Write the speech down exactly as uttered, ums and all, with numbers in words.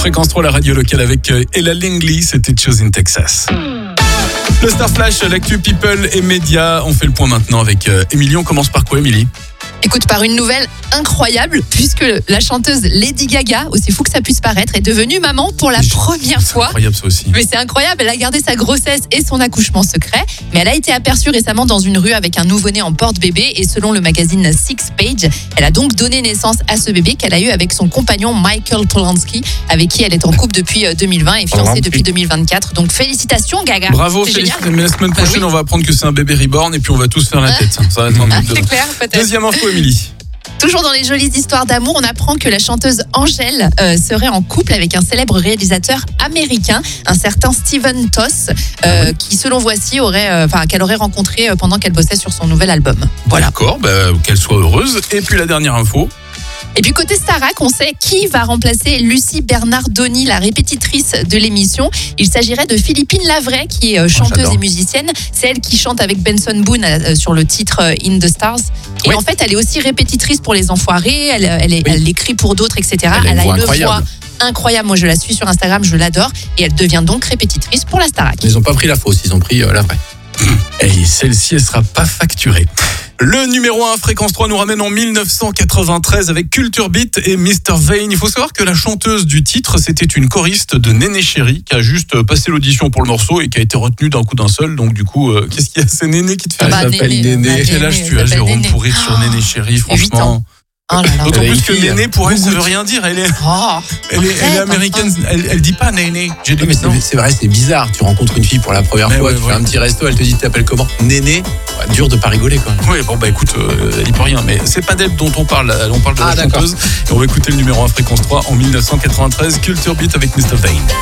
Fréquence trois, la radio locale avec Ella Langley, c'était Chosen Texas. Le Star Flash, l'actu people et médias. On fait le point maintenant avec Émilie. On commence par quoi, Émilie ? Écoute, par une nouvelle incroyable, puisque la chanteuse Lady Gaga, aussi fou que ça puisse paraître, est devenue maman pour la première fois. C'est incroyable ça aussi. Mais c'est incroyable, elle a gardé sa grossesse et son accouchement secret, mais elle a été aperçue récemment dans une rue avec un nouveau-né en porte-bébé et selon le magazine Six Page, elle a donc donné naissance à ce bébé qu'elle a eu avec son compagnon Michael Polanski, avec qui elle est en couple depuis deux mille vingt et fiancée depuis deux mille vingt-quatre. Donc félicitations Gaga. Bravo, félicitations. Mais la semaine prochaine, bah oui. on va apprendre que c'est un bébé reborn et puis on va tous faire la tête. Ça va être un ah, c'est clair, peut-être. Deuxième info, Émilie. Toujours dans les jolies histoires d'amour, on apprend que la chanteuse Angèle euh, serait en couple avec un célèbre réalisateur américain, un certain Steven Toss, euh, oui. qui selon Voici aurait, enfin euh, qu'elle aurait rencontré euh, pendant qu'elle bossait sur son nouvel album. Voilà. D'accord, bah, qu'elle soit heureuse. Et puis la dernière info. Et puis côté Starac, on sait qui va remplacer Lucie Bernardoni, la répétitrice de l'émission. Il s'agirait de Philippine Lavray, qui est chanteuse oh, et musicienne. C'est elle qui chante avec Benson Boone sur le titre In the Stars. Et oui. en fait, elle est aussi répétitrice pour Les Enfoirés. Elle, elle, est, oui. elle écrit pour d'autres, et cetera. Elle, elle a une incroyable. voix incroyable. Moi, je la suis sur Instagram, je l'adore. Et elle devient donc répétitrice pour la Starac. Ils n'ont pas pris la fausse, ils ont pris euh, la vraie. Et celle-ci, elle ne sera pas facturée. Le numéro un, Fréquence trois, nous ramène en dix-neuf cent quatre-vingt-treize avec Culture Beat et mister Vane. Il faut savoir que la chanteuse du titre, c'était une choriste de Néné Chéri qui a juste passé l'audition pour le morceau et qui a été retenue d'un coup d'un seul. Donc du coup, euh, qu'est-ce qu'il y a ? C'est Néné qui te fait ah bah, Elle s'appelle Néné. Néné. Quel âge tu as, Jérôme, pour rire sur Néné Chéri, franchement ? Oh là là. D'autant plus que Néné, pour elle, ça veut rien dire. Elle est, oh, elle est, elle est américaine. Elle, elle dit pas Néné. J'ai dit, mais c'est, c'est vrai, c'est bizarre. Tu rencontres une fille pour la première mais fois, ouais, tu ouais. fais un petit resto, elle te dit, t'appelles comment ? Néné. Ouais, dur de pas rigoler, quoi. Oui, bon, bah écoute, euh, elle y peut rien. Mais c'est pas d'elle dont on parle. On parle de ah, la d'accord. chanteuse. Et on va écouter le numéro un, Fréquence trois, en dix-neuf cent quatre-vingt-treize. Culture Beat avec mister Vane.